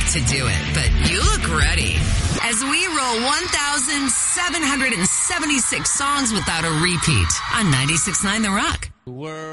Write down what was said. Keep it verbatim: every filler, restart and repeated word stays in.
to do it, but you look ready. As we roll one thousand seven hundred seventy-six songs without a repeat on ninety-six point nine The Rock.